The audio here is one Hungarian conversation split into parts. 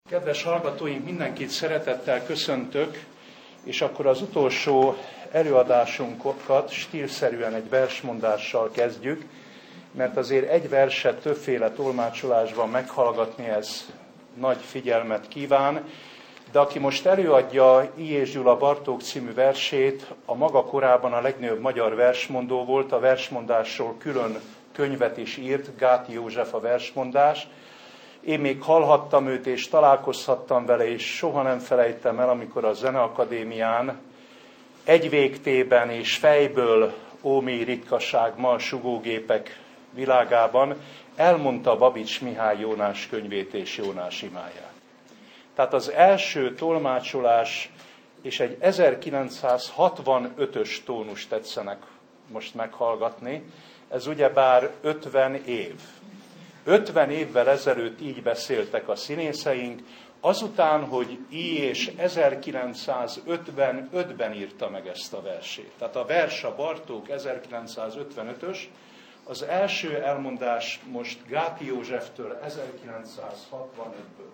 Kedves hallgatóink, mindenkit szeretettel köszöntök, és akkor az utolsó előadásunkat stílszerűen egy versmondással kezdjük, mert azért egy verset többféle tolmácsolásban meghallgatni, ez nagy figyelmet kíván, de aki most előadja I. és Gyula Bartók című versét, a maga korában a legnagyobb magyar versmondó volt, a versmondásról külön könyvet is írt, Gáti József a versmondás. Én még hallhattam őt, és találkozhattam vele, és soha nem felejtem el, amikor a Zeneakadémián egy végtében és fejből ómély ritkaság ma a sugógépek világában elmondta Babics Mihály Jónás könyvét és Jónás imáját. Tehát az első tolmácsolás és egy 1965-ös tónus tetszenek most meghallgatni, ez ugyebár 50 év. 50 évvel ezelőtt így beszéltek a színészeink, azután, hogy I. és 1955-ben írta meg ezt a versét. Tehát a vers a Bartók 1955-ös, az első elmondás most Gáti Józseftől 1965-ből.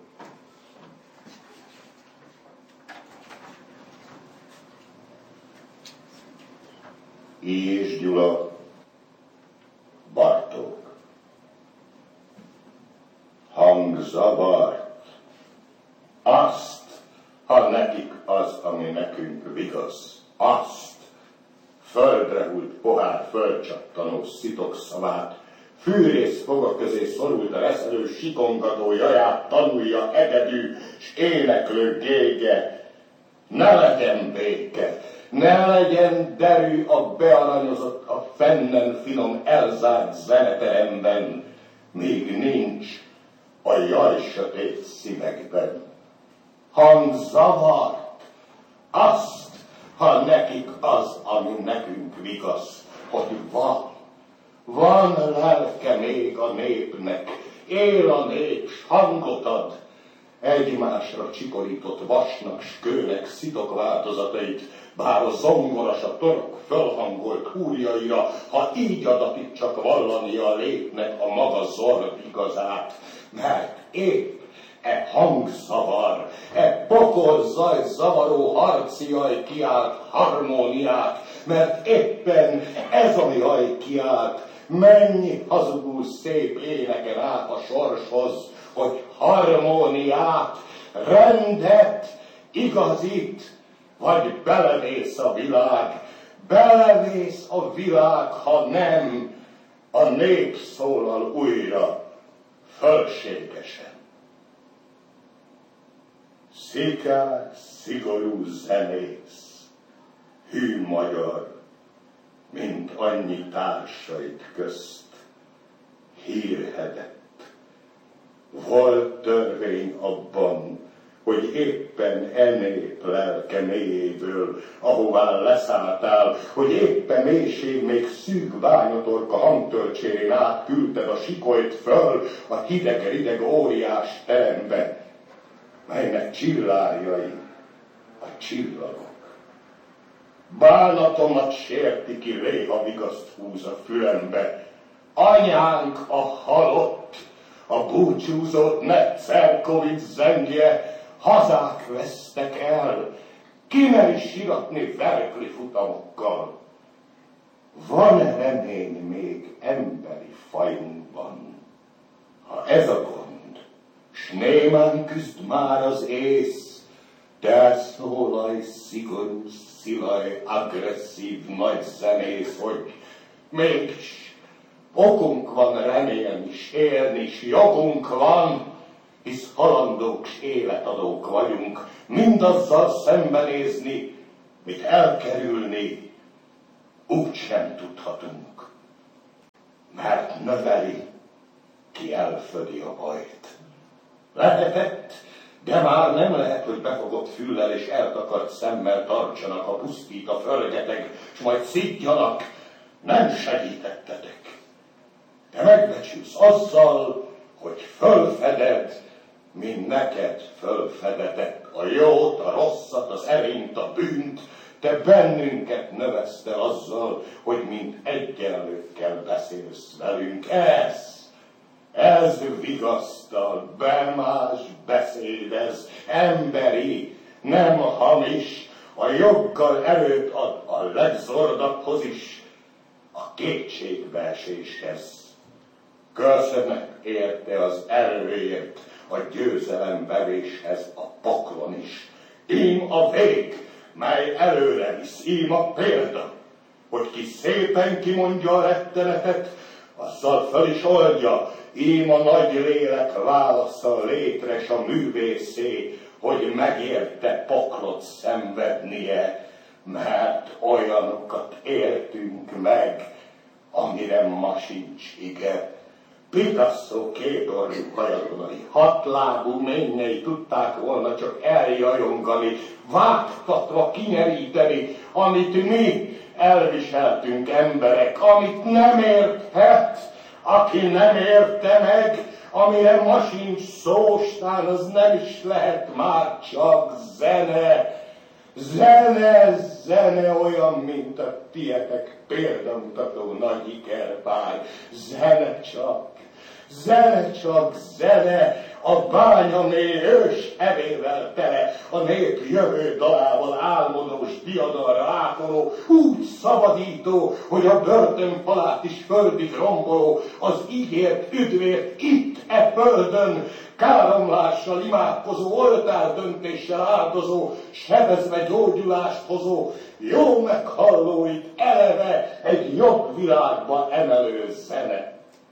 I. és Gyula Bartók. Hangzavart, azt, ha nekik az, ami nekünk vigaz, azt, földre hult pohár földcsattanó szitokszavát, fűrész foga közé szorult a reszelő sikongató jaját tanulja egedű s éneklő gége. Ne legyen béke, ne legyen derű a bearanyozott, a fennen finom elzárt zeneteremben, míg nincs a jaj sötét szívekben. Hangzavart, azt, ha nekik az, ami nekünk vigaz, hogy van lelke még a népnek, él a nép, s hangot ad, egymásra csikorított vasnak, s kőnek szitok változatait, bár a zongoras a torok fölhangolt húrjaira, ha így adatik csak vallania a lépnek a maga zord igazát, mert épp e hangzavar, e pokol zavaró harci jaj kiált harmóniát, mert éppen ez a jaj kiált, mennyi hazugul szép éneken át a sorshoz, hogy harmóniát, rendet, igazít, vagy belevész a világ, ha nem, a nép szólal újra, fölségesen. Szikás, szigorú zenész, hű magyar, mint annyi társait közt, hírhedett. Volt törvény abban, hogy éppen nép lelke mélyéből, ahová leszálltál, hogy éppen mélység még szűk ványatorka hangtölcsérén átküldted a sikolyt föl a hideg-rideg óriás terembe, melynek csillárjai a csillagok. Bánatomat sérti ki réha vigaszt húz a fülembe, anyánk a halott, a búcsúzott Metzelkovic zengje, hazák vesztek el, ki meri siratni verkli futamokkal. Van remény még emberi fajunkban, ha ez a gond, s némán küzd már az ész, de szólaj szigorú, szilaj, agresszív nagy zenész, hogy mégis okunk van remélni, s élni, s jogunk van, hisz halandók s életadók vagyunk, mindazzal szembenézni, mit elkerülni úgy sem tudhatunk. Mert növeli, ki elfödi a bajt. Lehetett, de már nem lehet, hogy befogott füllel és eltakart szemmel tartsanak, ha pusztít a földeteg, s majd szidjanak, nem segítettetek. De megbecsülsz azzal, hogy fölfeded, mint neked fölfedetett a jót, a rosszat, az erényt, a bűnt, te bennünket növesztel azzal, hogy mint egyenlőkkel beszélsz velünk. Ez vigasztal, bemás beszéd, ez emberi, nem hamis, a joggal erőt ad a legzordabbhoz is, a kétségbeeséshez. Köszönet érte az erőért, a győzelemveréshez a poklon is. Ím a vég, mely előre visz, ím a példa, hogy ki szépen kimondja a rettenetet, azzal föl is oldja, ím a nagy lélek válasza létre s a művészé, hogy megérte poklot szenvednie, mert olyanokat éltünk meg, amire ma sincs ige. Picasso kétorú kajatonai, hatlábú mennyei tudták volna csak eljajongani, vágtatva kinyeríteni, amit mi elviseltünk emberek, amit nem érthet, aki nem érte meg, amire ma sincs szó, stán az nem is lehet már csak zene. Zene, zene olyan, mint a tietek példamutató nagy ikerpály. Zene csak zene, a bánya mély ős evével tele, a nép jövő dalával álmodós diadalra ápoló, úgy szabadító, hogy a börtönfalát is földig romboló, az ígért üdvért itt e földön, káromlással imádkozó, oltárdöntéssel áldozó, sebezve gyógyulást hozó, jó meghallóit eleve egy jobb világba emelő zene.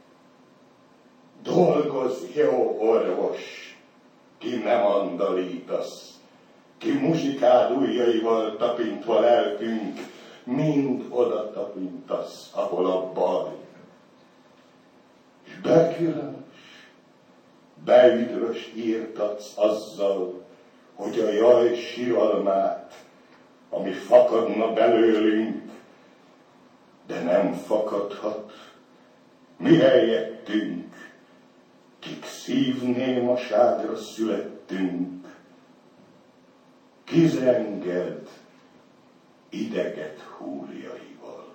Dolgozz, jó orvos, ki nem andalítasz, ki muzsikád ujjaival tapintva lelkünk, mind oda tapintasz, ahol a baj. És beüdvös írtatsz azzal, hogy a jaj siralmát, ami fakadna belőlünk, de nem fakadhat, mi helyettünk, kik szívnémaságra születtünk, kizenged ideget húrjaival.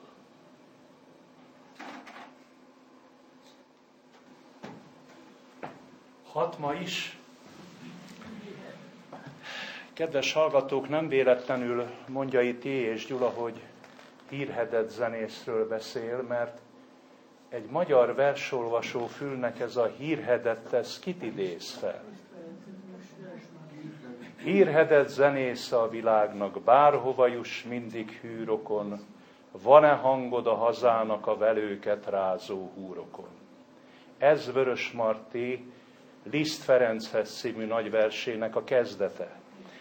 Hat ma is. Kedves hallgatók, nem véletlenül mondja itt és Gyula, hogy hírhedett zenészről beszél, mert egy magyar versolvasó fülnek ez a hírhedett, ez kit idéz fel? Hírhedett zenész a világnak, bárhova juss, mindig hűrokon, van-e hangod a hazának a velőket rázó húrokon? Ez Vörösmarty Liszt Ferenchez című nagyversének a kezdete.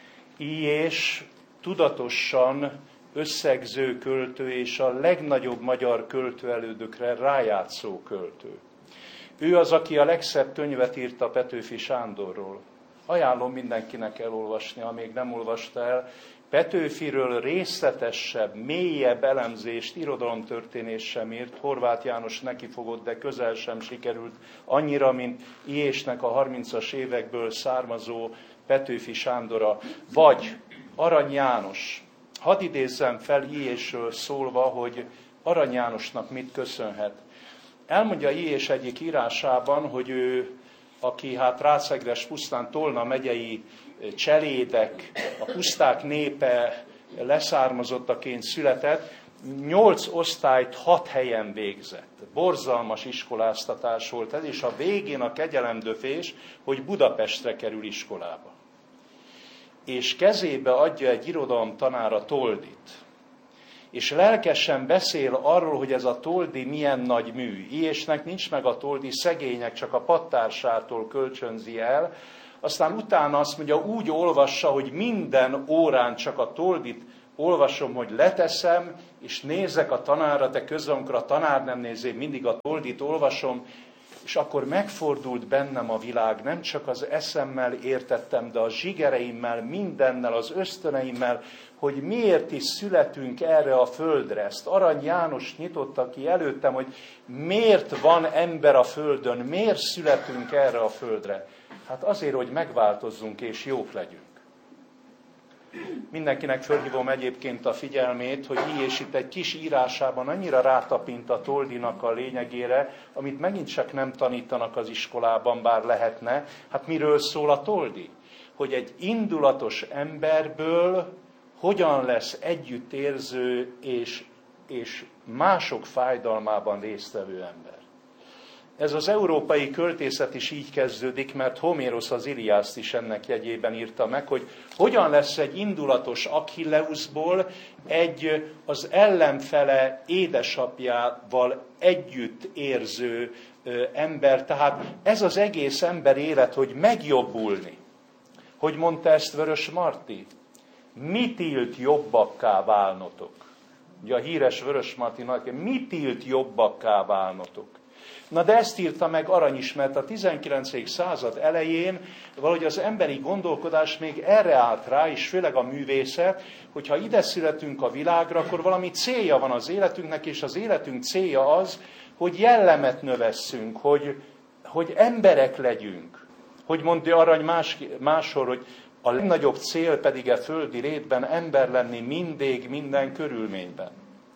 És tudatosan összegző költő és a legnagyobb magyar költőelődökre rájátszó költő. Ő az, aki a legszebb könyvet írta Petőfi Sándorról. Ajánlom mindenkinek elolvasni, ha még nem olvasta el. Petőfiről részletesebb, mélyebb elemzést, irodalomtörténés sem írt. Horváth János nekifogott, de közel sem sikerült annyira, mint Iésnek a 30-as évekből származó Petőfi Sándora. Vagy Arany János. Hadd idézzem fel Iésről szólva, hogy Arany Jánosnak mit köszönhet. Elmondja Iés egyik írásában, hogy ő, aki Rácegres pusztán Tolna megyei cselédek, a puszták népe leszármazottaként született, 8 osztályt 6 helyen végzett. Borzalmas iskoláztatás volt ez, és a végén a kegyelemdöfés, hogy Budapestre kerül iskolába. És kezébe adja egy irodalomtanár a Toldit. És lelkesen beszél arról, hogy ez a Toldi milyen nagy mű. Iésnek nincs meg a Toldi, szegények, csak a pattársától kölcsönzi el. Aztán utána azt mondja, úgy olvassa, hogy minden órán csak a Toldit olvasom, hogy leteszem, és nézek a tanárra, de közben, amikor a tanár nem nézi, mindig a Toldit olvasom, és akkor megfordult bennem a világ, nem csak az eszemmel értettem, de a zsigereimmel, mindennel, az ösztöneimmel, hogy miért is születünk erre a földre. Ezt Arany János nyitotta ki előttem, hogy miért van ember a földön, miért születünk erre a földre. Hát azért, hogy megváltozzunk és jók legyünk. Mindenkinek fölhívom egyébként a figyelmét, hogy és itt egy kis írásában annyira rátapint a Toldinak a lényegére, amit megint csak nem tanítanak az iskolában, bár lehetne. Hát miről szól a Toldi? Hogy egy indulatos emberből hogyan lesz együttérző és mások fájdalmában résztvevő ember. Ez az európai költészet is így kezdődik, mert Homérosz az Iliászt is ennek jegyében írta meg, hogy hogyan lesz egy indulatos Achilleusból egy az ellenfele édesapjával együtt érző ember. Tehát ez az egész ember élet, hogy megjobbulni. Hogy mondta ezt Vörös Marti? Mi tilt jobbakká válnotok? Ugye a híres Vörös Marti nagy, mi tilt jobbakká válnotok? Na de ezt írta meg Arany is, mert a 19. század elején valahogy az emberi gondolkodás még erre állt rá, és főleg a művészet, hogyha ide születünk a világra, akkor valami célja van az életünknek, és az életünk célja az, hogy jellemet növesszünk, hogy emberek legyünk. Hogy mondja Arany máshol, hogy a legnagyobb cél pedig a földi létben ember lenni mindig, minden körülményben.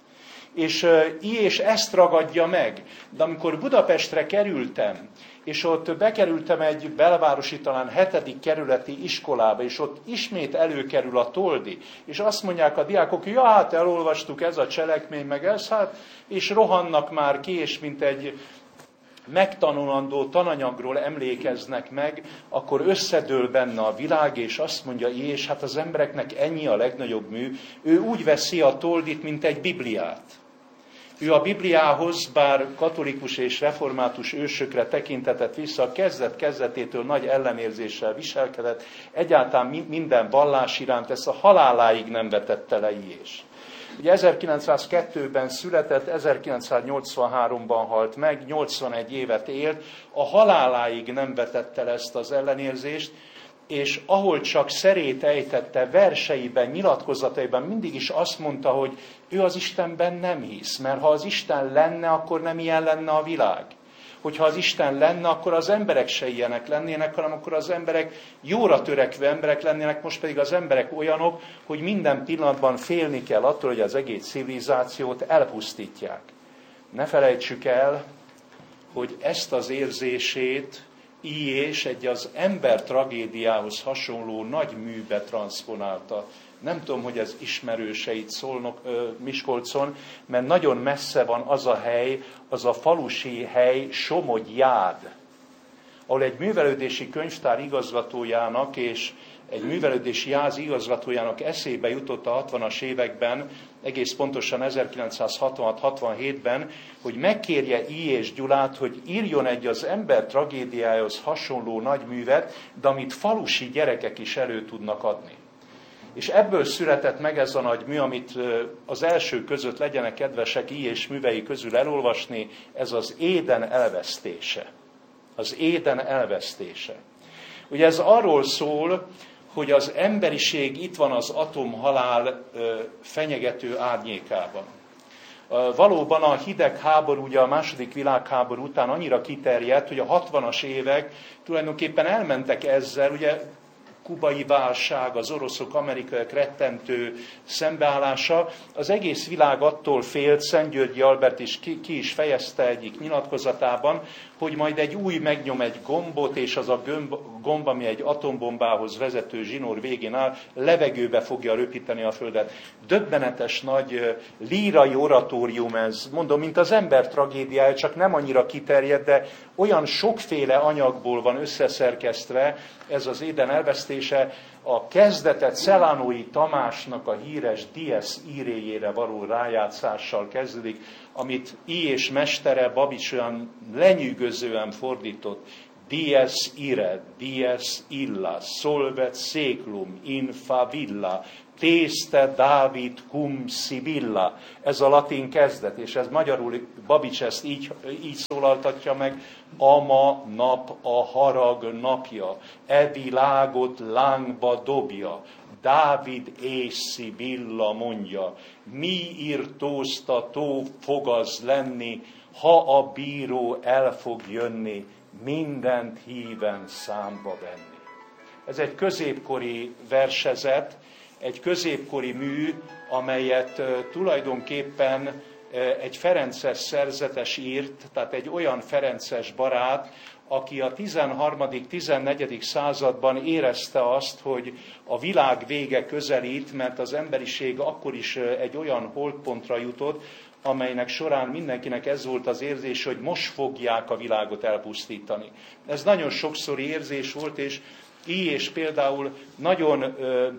És ezt ragadja meg. De amikor Budapestre kerültem, és ott bekerültem egy belvárosi, talán 7. kerületi iskolába, és ott ismét előkerül a Toldi, és azt mondják a diákok, hogy ja, hát elolvastuk, ez a cselekmény, meg ez, hát, és rohannak már ki, és mint egy megtanulandó tananyagról emlékeznek meg, akkor összedől benne a világ, és azt mondja, és hát az embereknek ennyi a legnagyobb mű, ő úgy veszi a Toldit, mint egy Bibliát. Ő a Bibliához, bár katolikus és református ősökre tekintetett vissza, a kezdet-kezdetétől nagy ellenérzéssel viselkedett, egyáltalán minden vallás iránt ezt a haláláig nem vetette le Ilyés. Ugye 1902-ben született, 1983-ban halt meg, 81 évet élt, a haláláig nem vetette le ezt az ellenérzést, és ahol csak szerét ejtette, verseiben, nyilatkozataiban mindig is azt mondta, hogy ő az Istenben nem hisz, mert ha az Isten lenne, akkor nem ilyen lenne a világ. Hogyha az Isten lenne, akkor az emberek se ilyenek lennének, hanem akkor az emberek jóra törekvő emberek lennének, most pedig az emberek olyanok, hogy minden pillanatban félni kell attól, hogy az egész civilizációt elpusztítják. Ne felejtsük el, hogy ezt az érzését Ilyés egy az ember tragédiához hasonló nagy műbe transponálta. Nem tudom, hogy ez ismerőseit szólnak Miskolcon, mert nagyon messze van az a hely, az a falusi hely, Somogyjád, ahol egy művelődési könyvtár igazgatójának és egy művelődési ház igazgatójának eszébe jutott a 60-as években, egész pontosan 1966-67-ben, hogy megkérje Ilyés Gyulát, hogy írjon egy az ember tragédiájához hasonló nagy művet, de amit falusi gyerekek is elő tudnak adni. És ebből született meg ez a nagy mű, amit az első között legyenek kedvesek Ilyés művei közül elolvasni, ez az Éden elvesztése. Az Éden elvesztése. Ugye ez arról szól, hogy az emberiség itt van az atomhalál fenyegető árnyékában. Valóban a hidegháború, ugye a második világháború után annyira kiterjedt, hogy a 60-as évek tulajdonképpen elmentek ezzel, ugye kubai válság, az oroszok, amerikaiak rettentő szembeállása, az egész világ attól félt, Szentgyörgyi Albert is ki is fejezte egyik nyilatkozatában, hogy majd egy új megnyom egy gombot, és az a gomb, ami egy atombombához vezető zsinór végén áll, levegőbe fogja röpíteni a Földet. Döbbenetes nagy lírai oratórium ez, mondom, mint az ember tragédiája, csak nem annyira kiterjedt, de olyan sokféle anyagból van összeszerkesztve ez az Éden elvesztése, a kezdetet Szelánói Tamásnak a híres Dies Iréjére való rájátszással kezdődik, amit Ilyés mestere Babics olyan lenyűgözően fordított. Dies ire, dies illa, solvet seclum in favilla, téste Dávid cum Sibilla. Ez a latin kezdet, és ez magyarul Babics ezt így szólaltatja meg. Ama nap a harag napja, e világot lángba dobja. Dávid és Szibilla mondja, mi írtóztató fog az lenni, ha a bíró el fog jönni, mindent híven számba venni. Ez egy középkori versezet, egy középkori mű, amelyet tulajdonképpen egy ferences szerzetes írt, tehát egy olyan ferences barát, aki a 13.-14. században érezte azt, hogy a világ vége közelít, mert az emberiség akkor is egy olyan holtpontra jutott, amelynek során mindenkinek ez volt az érzés, hogy most fogják a világot elpusztítani. Ez nagyon sokszori érzés volt, és és például nagyon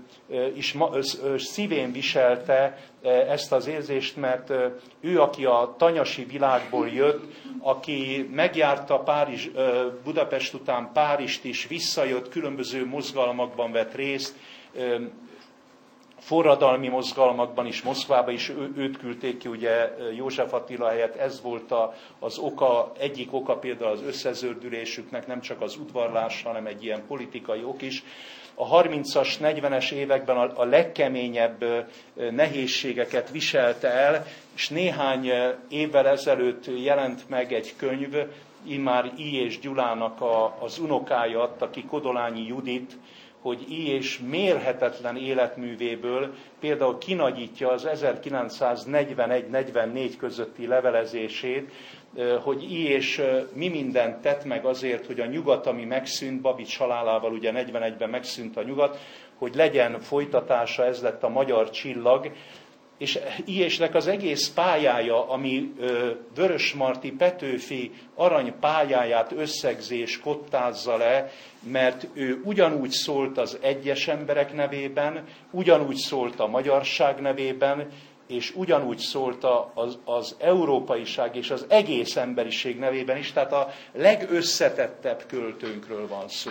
szívén viselte ezt az érzést, mert ő, aki a tanyasi világból jött, aki megjárta Budapest után Párizst is, visszajött, különböző mozgalmakban vett részt, forradalmi mozgalmakban is, Moszkvába is őt küldték ki, ugye József Attila helyett, ez volt az oka, egyik oka például az összezördülésüknek, nem csak az udvarlás, hanem egy ilyen politikai ok is. A 30-as, 40-es években a legkeményebb nehézségeket viselte el, és néhány évvel ezelőtt jelent meg egy könyv, immár I. és Gyulának az unokája adta ki, Kodolányi Judit, hogy I. és mérhetetlen életművéből például kinagyítja az 1941-44 közötti levelezését, hogy I. és mi mindent tett meg azért, hogy a nyugat, ami megszűnt, Babics halálával ugye 41-ben megszűnt a nyugat, hogy legyen folytatása, ez lett a Magyar Csillag, és I.S.nek az egész pályája, ami Vörösmarty Petőfi arany pályáját összegzi és kottázza le, mert ő ugyanúgy szólt az egyes emberek nevében, ugyanúgy szólt a magyarság nevében, és ugyanúgy szólt az európaiság és az egész emberiség nevében is, tehát a legösszetettebb költőnkről van szó.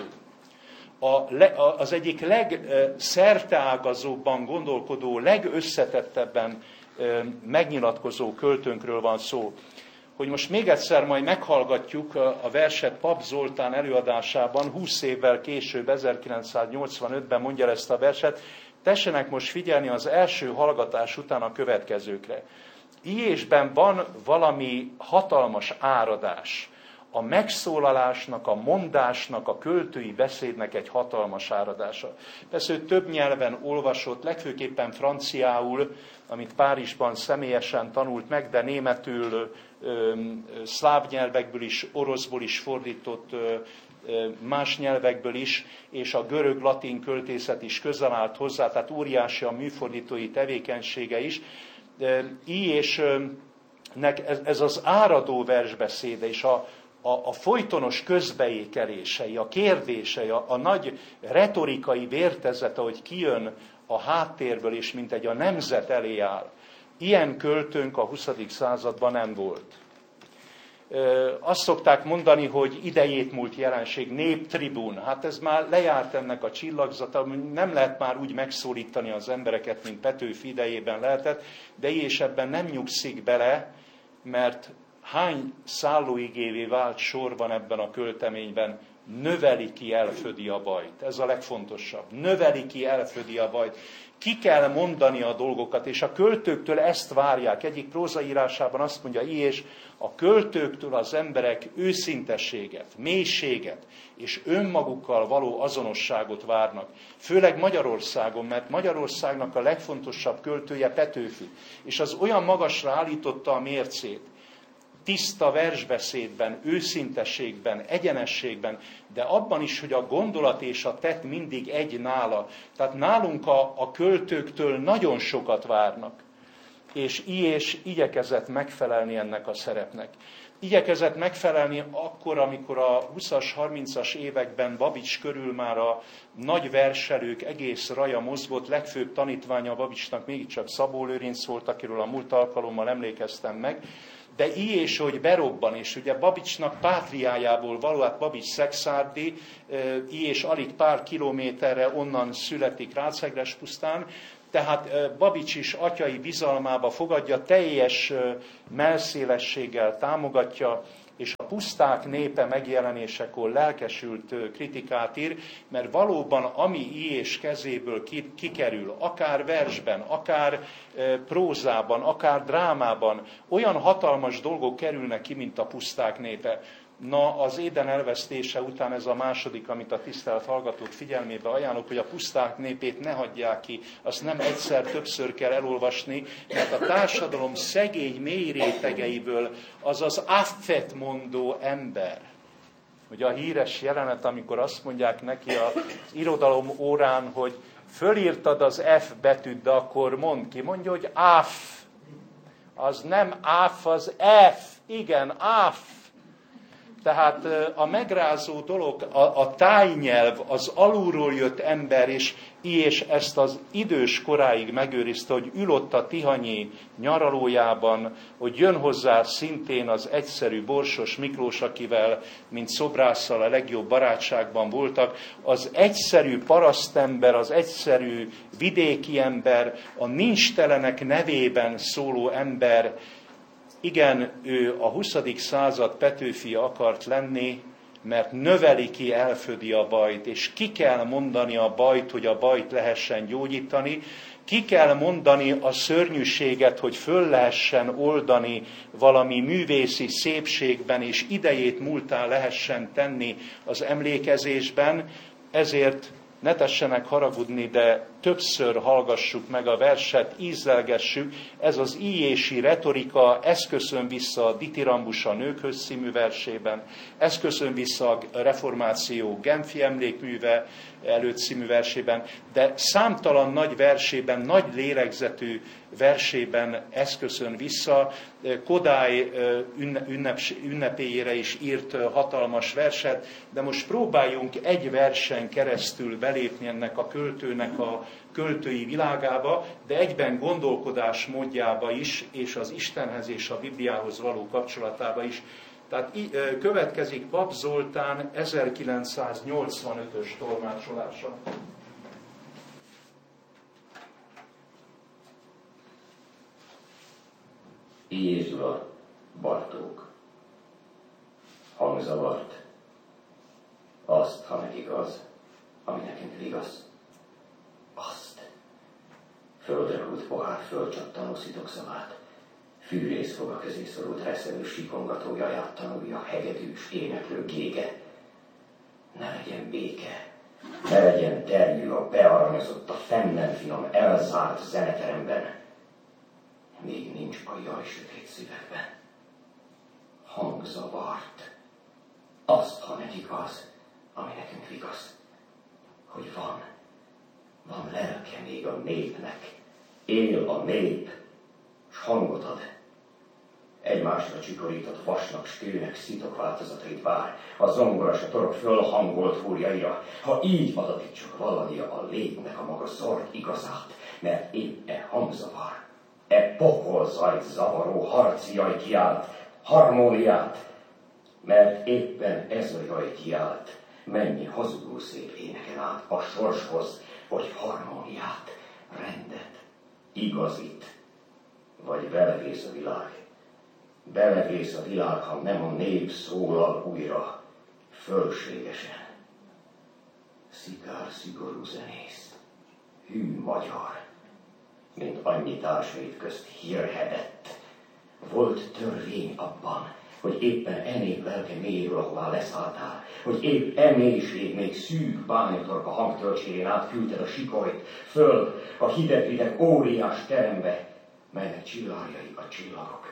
Az egyik legszerteágazóbban gondolkodó, legösszetettebben megnyilatkozó költőnkről van szó. Hogy most még egyszer majd meghallgatjuk a verset Pap Zoltán előadásában, 20 évvel később, 1985-ben mondja ezt a verset, tessenek most figyelni az első hallgatás után a következőkre. I.S.ben van valami hatalmas áradás. A megszólalásnak, a mondásnak, a költői beszédnek egy hatalmas áradása. Persze ő több nyelven olvasott, legfőképpen franciául, amit Párizsban személyesen tanult meg, de németül, szláv nyelvekből is, oroszból is fordított, más nyelvekből is, és a görög-latin költészet is közel állt hozzá, tehát óriási a műfordítói tevékenysége is. És ez az áradó versbeszéde és a folytonos közbeékelései, a kérdései, a nagy retorikai vértezete, hogy kijön a háttérből, és mintegy a nemzet elé áll. Ilyen költőnk a 20. században nem volt. Azt szokták mondani, hogy idejét múlt jelenség, néptribun. Hát ez már lejárt ennek a csillagzata, nem lehet már úgy megszólítani az embereket, mint Petőfi idejében lehetett, de és ebben nem nyugszik bele, mert hány szállóigévé vált sor van ebben a költeményben, növeli ki, elfödi a bajt. Ez a legfontosabb. Növeli ki, elfödi a bajt. Ki kell mondani a dolgokat, és a költőktől ezt várják. Egyik prózaírásában azt mondja és a költőktől az emberek őszintességet, mélységet és önmagukkal való azonosságot várnak. Főleg Magyarországon, mert Magyarországnak a legfontosabb költője Petőfi. És az olyan magasra állította a mércét, tiszta versbeszédben, őszintességben, egyenességben, de abban is, hogy a gondolat és a tett mindig egy nála. Tehát nálunk a költőktől nagyon sokat várnak. És és igyekezett megfelelni ennek a szerepnek. Igyekezett megfelelni akkor, amikor a 20-as, 30-as években Babics körül már a nagy verselők egész raja mozgott, legfőbb tanítványa Babicsnak mégiscsak Szabó Lőrinc volt, akiről a múlt alkalommal emlékeztem meg, de és hogy berobban, és ugye Babicsnak pátriájából való, hát Babics szekszárdi, és alig pár kilométerre onnan születik Rácegres pusztán, tehát Babics is atyai bizalmába fogadja, teljes mellszélességgel támogatja, és a puszták népe megjelenésekor lelkesült kritikát ír, mert valóban ami és kezéből kikerül, akár versben, akár prózában, akár drámában, olyan hatalmas dolgok kerülnek ki, mint a puszták népe. Na, az Éden elvesztése után ez a második, amit a tisztelt hallgatók figyelmébe ajánlok, hogy a puszták népét ne hagyják ki. Azt nem egyszer, többször kell elolvasni, mert a társadalom szegény mély rétegeiből az az affet mondó ember. Ugye a híres jelenet, amikor azt mondják neki az irodalom órán, hogy fölírtad az F betűt, de akkor mondd ki. Mondja, hogy áf. Az nem áf, az F. Igen, áf. Tehát a megrázó dolog, a tájnyelv, az alulról jött ember, és ezt az idős koráig megőrizte, hogy ül ott a Tihanyi nyaralójában, hogy jön hozzá szintén az egyszerű Borsos Miklós, akivel, mint szobrásszal a legjobb barátságban voltak, az egyszerű parasztember, az egyszerű vidéki ember, a nincstelenek nevében szóló ember. Igen, ő a 20. század Petőfie akart lenni, mert növeli ki, elfödi a bajt, és ki kell mondani a bajt, hogy a bajt lehessen gyógyítani, ki kell mondani a szörnyűséget, hogy föl lehessen oldani valami művészi szépségben, és idejét múltán lehessen tenni az emlékezésben, ezért ne tessenek haragudni, de többször hallgassuk meg a verset, ízlelgessük. Ez az íjési retorika, ez köszön vissza a Dithyrambusa a Nőkhöz című versében, ez köszön vissza a Reformáció Genfi emlékműve előtt című versében, de számtalan nagy versében, nagy lélegzetű versében ez köszön vissza. Kodály ünnepéjére is írt hatalmas verset, de most próbáljunk egy versen keresztül belépni ennek a költőnek a költői világába, de egyben gondolkodás módjába is, és az Istenhez és a Bibliához való kapcsolatába is. Tehát következik Pap Zoltán 1985-ös tolmácsolása. Jézula, Bartók, hangzavart, azt, ha nekik az, ami nekünk igaz, azt. Földre húlt pohár, fölcsattanó szitokszavát, fűrész foga közé szorult reszelő sikongató jaját tanulja, hegedűs, éneklő gége. Ne legyen béke, ne legyen terjű a bearanyozott, a fennem finom, elzárt zeneteremben. Még nincs a jaj sötét szívekben. Hangzavart, azt, ha nekik az, ami nekünk igaz, hogy van lelke még a népnek, él a nép, s hangot ad. Egymásra csikorított vasnak, stőnek, szitok változatait vár, a zongora s a torok fölhangolt fúrjaira, ha így adatik csak valania a létnek a maga zord igazát, mert épp hangzavar, pokol zajt zavaró harci jaj kiált, harmóniát, mert éppen ez a jaj kiált, mennyi hazugó szép éneken át a sorshoz, hogy harmóniát, rendet, igazit, vagy belevész a világ. Belevész a világ, ha nem a nép szólal újra, fölségesen. Szikár szigorú zenész, hű magyar, mint annyi társait közt hírhedett. Volt törvény abban, hogy éppen nép lelke mélyről, ahová leszálltál, hogy épp mélység még szűk bányatorka hangtölcsérén átküldted a sikolyt, föl a hideg óriás terembe, melynek csillárjai a csillagok.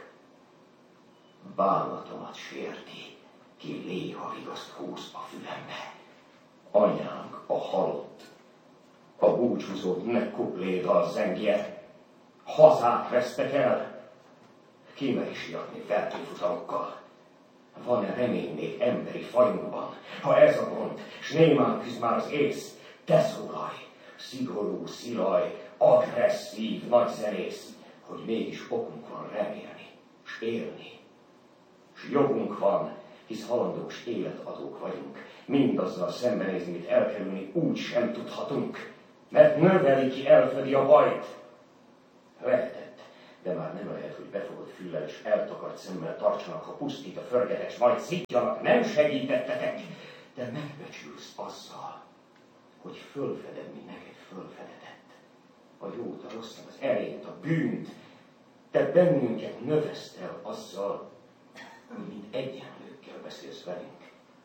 Bánatomat sérti, ki léha vigaszt húz a fülembe. Anyánk a halott, a búcsúzót megkupléd a zengje, hazát vesztek el, kimeri siatni felkifutamokkal. Van-e remény még emberi fajunkban? Ha ez a gond, s némán küzd már az ész, te szólalj, szigorú, szilaj, agresszív nagyzenész, hogy mégis okunk van remélni, s élni. S jogunk van, hisz halandós életadók vagyunk, mindazzal szembenézni, mit elkerülni úgy sem tudhatunk, mert növeli ki, elfedi a bajt. Lehetett, de már nem lehet, hogy befogott füllel és eltakart szemmel tartsanak, ha pusztít a förgetes, majd szitjanak, nem segítettetek, de megbecsülsz azzal, hogy fölfeded, mi neked fölfedetett. A jót, a rosszat, az erényt, a bűnt, te bennünket növesztel azzal, hogy mint egyenlőkkel másra beszélsz velünk.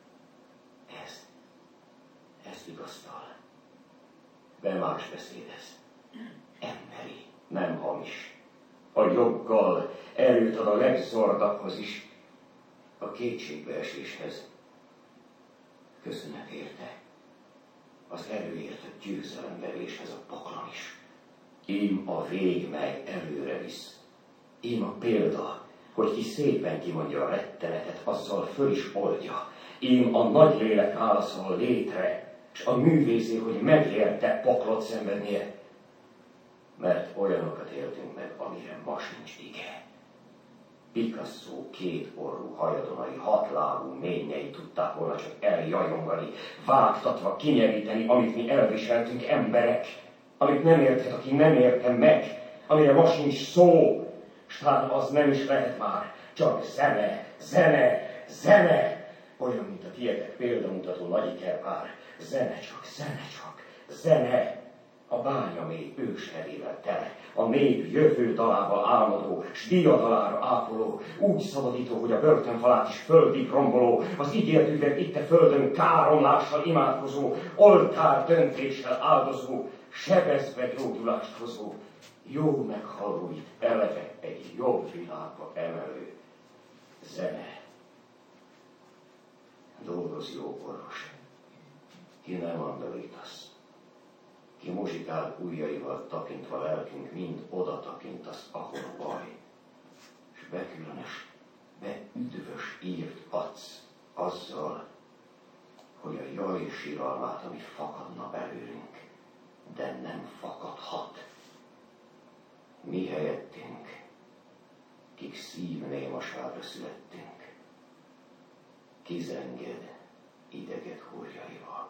Ez vigasztal. De más beszéd ez. Emberi, nem hamis. A joggal erőt ad a legzordabbhoz is, a kétségbeeséshez. Köszönet érte. Az erőért a győzelemveréshez a poklon is. Ím a vég, mely előre visz. Ím a példa, hogy ki szépen kimondja a rettenetet, azzal föl is oldja. Ím a nagy lélek válaszol létre, s a művészé, hogy megérte poklot szenvednie. Mert olyanokat éltünk meg, amire ma sincs ige. Picasso két orrú hajadonai, hatlábú ményei tudták volna csak eljajongani, vágtatva, kinyeríteni, amit mi elviseltünk emberek, amit nem érthet, aki nem érte meg, amire ma sincs szó, s hát az nem is lehet már, csak zene, zene, zene, olyan, mint a tietek példamutató nagyikerpár, zene csak, zene csak, zene. A bánya mély őshevével tele, a nép jövő dalával álmodó, s diadalára ápoló, úgy szabadító, hogy a börtönfalát is földig romboló, az ígért üveg itt a földön káromlással imádkozó, oltár döntéssel áldozó, sebezve gyógyulást hozó, jó meghallóit eleve egy jobb világba emelő zene. Dolgoz jó orvos, ki nem andalítasz. Ki muzsikál ujjaival tapintva lelkünk, mind oda tapintasz, ahol baj. S bekülönös, beüdvös írt adsz azzal, hogy a jaj síralmát, ami fakadna belőlünk, de nem fakadhat. Mi helyettünk, kik szívnémaságra születtünk, kizenged ideged hurjaival.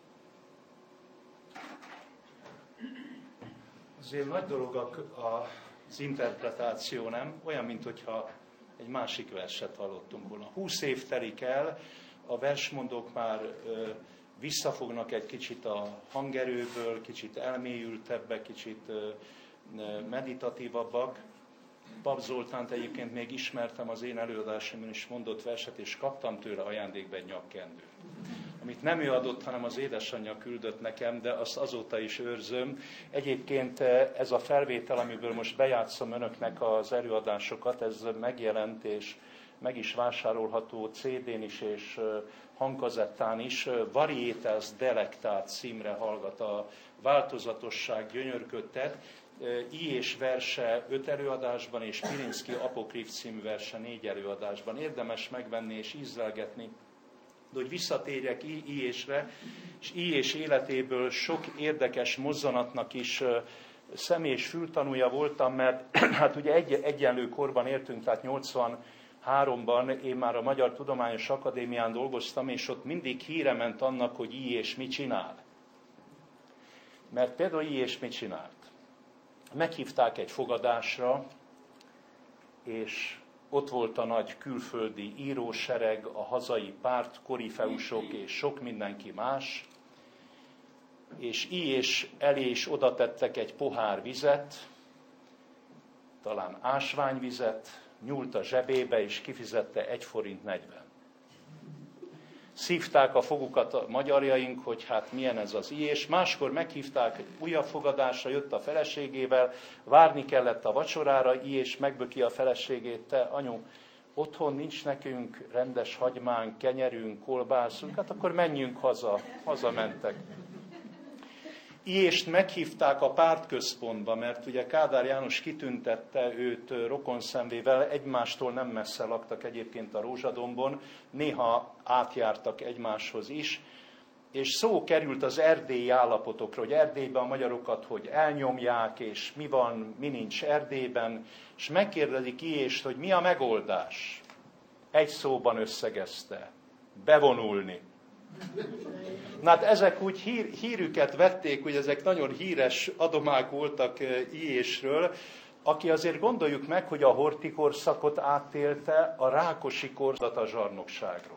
Azért nagy dolog az interpretáció, nem? Olyan, mintha egy másik verset hallottunk volna. 20 év telik el, a versmondók már visszafognak egy kicsit a hangerőből, kicsit elmélyültebbek, kicsit meditatívabbak. Pap Zoltánt egyébként még ismertem, az én előadásomban is mondott verset, és kaptam tőle ajándékba egy nyakkendőt. Amit nem ő adott, hanem az édesanyja küldött nekem, de azt azóta is őrzöm. Egyébként ez a felvétel, amiből most bejátszom önöknek az előadásokat, ez megjelent és meg is vásárolható CD-n is és hangkazettán is. Varietas Delectat címre hallgat, a változatosság gyönyörködtet. I és verse 5 előadásban, és Pirinszky Apokrif című verse 4 előadásban. Érdemes megvenni és ízlelgetni. De hogy visszatérjek I-ésre, és I-és életéből sok érdekes mozzanatnak is szem- és fültanúja voltam, mert hát ugye egyenlő korban értünk, tehát 83-ban én már a Magyar Tudományos Akadémián dolgoztam, és ott mindig híre ment annak, hogy I-és mit csinál. Mert például I-és mit csinált? Meghívták egy fogadásra, és ott volt a nagy külföldi írósereg, a hazai párt, korifeusok és sok mindenki más, és I-és elé is oda tettek egy pohár vizet, talán ásványvizet, nyúlt a zsebébe, és kifizette 1 forint 40. Szívták a fogukat a magyarjaink, hogy hát milyen ez az I-és. Máskor meghívták egy újabb fogadásra, jött a feleségével, várni kellett a vacsorára, I-és megböki a feleségét, te anyu, otthon nincs nekünk rendes hagymánk, kenyerünk, kolbászunk, hát akkor menjünk haza. Hazamentek. I-ést meghívták a pártközpontba, mert ugye Kádár János kitüntette őt rokonszenvével, egymástól nem messze laktak egyébként a Rózsadombon, néha átjártak egymáshoz is, és szó került az erdélyi állapotokról, hogy Erdélyben a magyarokat hogy elnyomják, és mi van, mi nincs Erdélyben, és megkérdezik I-ést, hogy mi a megoldás. Egy szóban összegezte: bevonulni. Na hát ezek úgy hírüket vették, hogy ezek nagyon híres adomák voltak I-ésről, aki azért gondoljuk meg, hogy a Horthy korszakot átélte, a Rákosi korszakot a zsarnokságról.